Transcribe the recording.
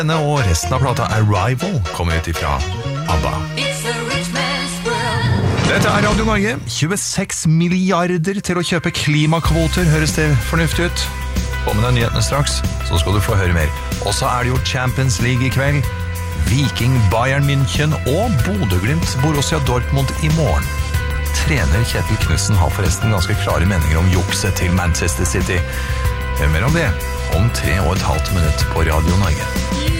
Denne og resten av plata Arrival kommer ut ifra ABBA. Dette Radio Norge. 26 milliarder til å kjøpe klimakvoter. Høres det fornuftig ut? Få med deg nyhetene straks, så skal du få høre mer. Og så det jo Champions League i kveld. Viking Bayern München og Bodø/Glimt Borussia Dortmund i morgen. Trener Kjetil Knudsen har forresten ganske klare meninger om jukset til Manchester City. Hør mer om det om 3,5 minutter på Radio Norge.